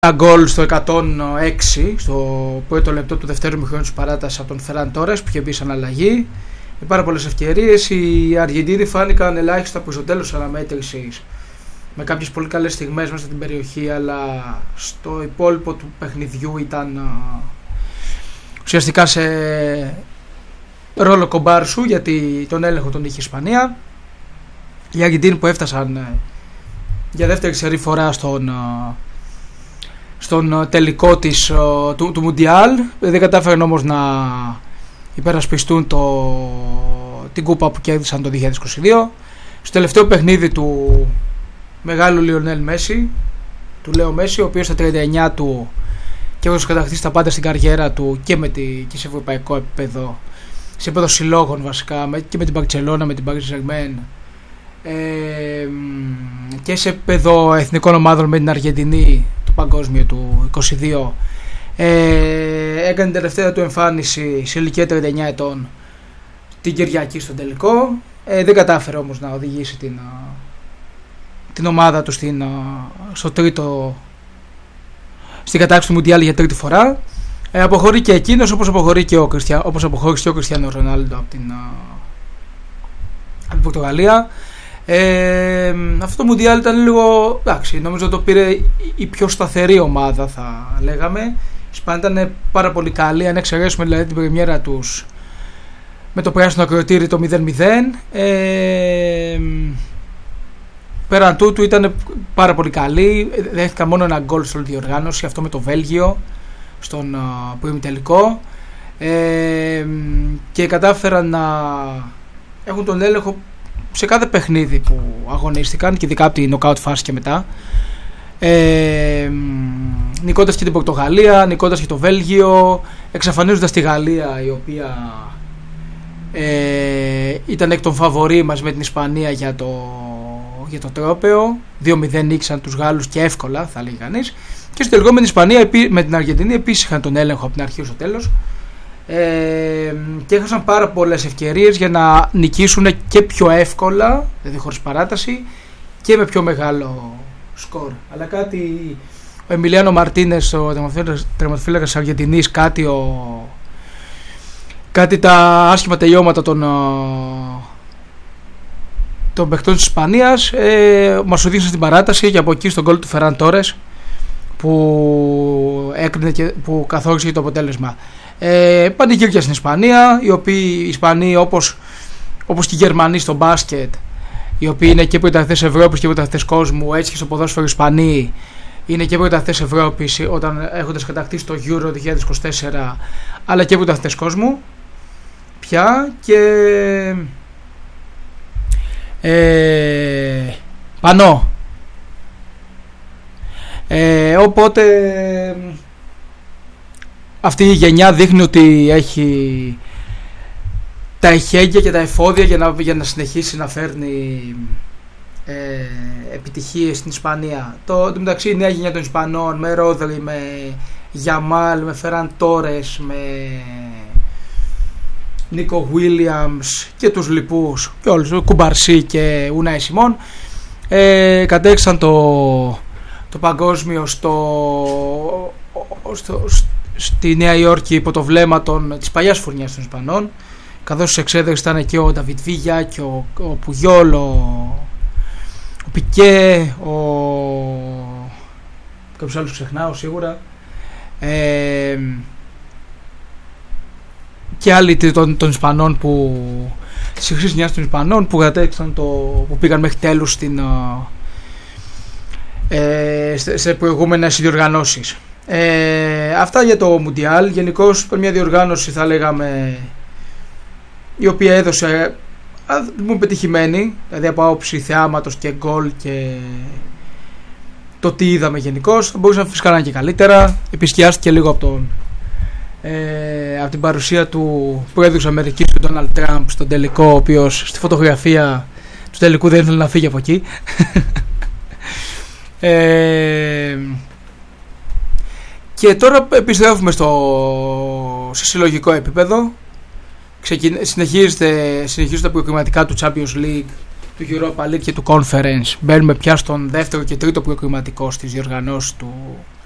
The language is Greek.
ένα γκολ στο 106 στο πρώτο λεπτό του δεύτερου μηχρόνου της παράτασης από τον Φεράν Τόρες που είχε μπει σαν αλλαγή. Με πάρα πολλές ευκαιρίες. Οι Αργεντίνοι φάνηκαν ελάχιστα προς το τέλος της αναμέτρησης, με κάποιες πολύ καλές στιγμές μέσα στην περιοχή, αλλά στο υπόλοιπο του παιχνιδιού ήταν ουσιαστικά σε ρόλο κομπάρσου, γιατί τον έλεγχο τον είχε η Ισπανία. Οι Αργεντίνοι που έφτασαν για δεύτερη σερί φορά στον τελικό του Μουντιάλ, δεν κατάφεραν όμως να υπερασπιστούν την κούπα που κέρδισαν το 2022. Στο τελευταίο παιχνίδι του μεγάλου Λιονέλ Μέση, του Λέο Μέση, ο οποίος στα 39 του και έχω κατακτήσει τα πάντα στην καριέρα του και σε ευρωπαϊκό επίπεδο, σε επίπεδο συλλόγων βασικά, και με την Μπαρτσελώνα, με την Paris Saint-Germain, και σε επίπεδο εθνικών ομάδων με την Αργεντινή, το παγκόσμιο του 22, έκανε την τελευταία του εμφάνιση σε ηλικία 39 ετών την Κυριακή στον τελικό. Δεν κατάφερε όμως να οδηγήσει την ομάδα του στην κατάκτηση του Μουντιάλ για τρίτη φορά. Αποχωρεί και εκείνος, όπως αποχώρησε και ο Κριστιάνο Ρονάλντο από την Πορτογαλία. Αυτό το Μουντιάλ ήταν λίγο, εντάξει, νομίζω το πήρε η πιο σταθερή ομάδα, θα λέγαμε. Η Ισπανία ήταν πάρα πολύ καλή, αν εξαιρέσουμε δηλαδή την πρεμιέρα τους με το πράσινο ακροατήρι το 0-0. Πέραν τούτου ήταν πάρα πολύ καλή. Δέχτηκαν μόνο ένα γκολ στην διοργάνωση, αυτό με το Βέλγιο στον προημιτελικό, και κατάφεραν να έχουν τον έλεγχο σε κάθε παιχνίδι που αγωνίστηκαν, και ειδικά από τη νοκάουτ φάση και μετά, νικώντας και την Πορτογαλία, νικώντας και το Βέλγιο, εξαφανίζοντας τη Γαλλία, η οποία ήταν εκ των φαβορί μας με την Ισπανία για το τρόπαιο. 2-0 νίκησαν τους Γάλλους και εύκολα, θα λέγει κανείς. Και στο τελικό με την Ισπανία, με την Αργεντινή, επίσης είχαν τον έλεγχο από την αρχή στο τέλος, και έχασαν πάρα πολλές ευκαιρίες για να νικήσουν και πιο εύκολα, δηλαδή χωρίς παράταση, και με πιο μεγάλο σκορ. Αλλά κάτι ο Εμιλιάνο Μαρτίνες, ο τερματοφύλακας της Αργεντινής, κάτι τα άσχημα τελειώματα των παιχτών της Ισπανίας μας οδήγησαν στην παράταση, και από εκεί στον γκολ του Φεράν Τόρες που καθόρισε και το αποτέλεσμα. Πανηγύρια στην Ισπανία, οι Ισπανοί όπως και οι Γερμανοί στο μπάσκετ, οι οποίοι είναι και πρωταθλητές Ευρώπης και πρωταθλητές κόσμου, έτσι και στο ποδόσφαιρο οι Ισπανοί είναι και πρωταθλητές Ευρώπης όταν έχοντας κατακτήσει το Euro 2024, αλλά και πρωταθλητές κόσμου πια, και πανώ. Οπότε αυτή η γενιά δείχνει ότι έχει τα εχέγγυα και τα εφόδια για να συνεχίσει να φέρνει επιτυχίες στην Ισπανία. Το μεταξύ η νέα γενιά των Ισπανών, με Ρόδρι, με Γιαμάλ, με Φεράν Τόρες, με Νίκο Βίλιαμς και τους λοιπούς, και όλους, Κουμπαρσί και Ουνάι Σιμών, κατέξαν το παγκόσμιο στη Νέα Υόρκη υπό το βλέμμα της παλιάς φουρνιάς των Ισπανών, καθώς στους εξέδρες ήταν και ο Νταβιτ Βίγια και ο Πουγιόλ, ο Πικέ, κάποιους άλλους ξεχνάω σίγουρα, και άλλοι των Ισπανών της χρυσής γενιάς των Ισπανών που κατέξαν που πήγαν μέχρι τέλους σε προηγούμενες διοργανώσεις. Αυτά για το Μουντιάλ. Γενικώς μια διοργάνωση, θα λέγαμε, η οποία έδωσε πετυχημένη, δηλαδή από άποψη θεάματος και γκολ και το τι είδαμε γενικώς. Μπορούσε να φυσικά να είναι και καλύτερα. Επισκιάστηκε λίγο από την παρουσία του πρόεδρου της Αμερικής, του Ντόναλντ Τραμπ, στον τελικό, ο οποίος στη φωτογραφία του τελικού δεν ήθελε να φύγει από εκεί. Και τώρα επιστρέφουμε σε συλλογικό επίπεδο. Συνεχίζονται τα προκριματικά του Champions League, του Europa League και του Conference. Μπαίνουμε πια στον δεύτερο και τρίτο προκριματικό στις διοργανώσεις του